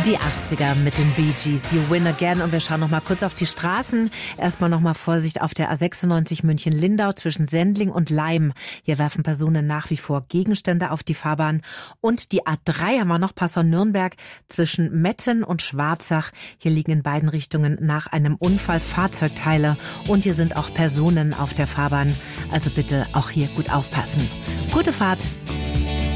Die 80er mit den Bee Gees, You Win Again. Und wir schauen noch mal kurz auf die Straßen. Erstmal noch mal Vorsicht auf der A96 München-Lindau zwischen Sendling und Leim. Hier werfen Personen nach wie vor Gegenstände auf die Fahrbahn. Und die A3 haben wir noch, Passau-Nürnberg zwischen Metten und Schwarzach. Hier liegen in beiden Richtungen nach einem Unfall Fahrzeugteile. Und hier sind auch Personen auf der Fahrbahn. Also bitte auch hier gut aufpassen. Gute Fahrt!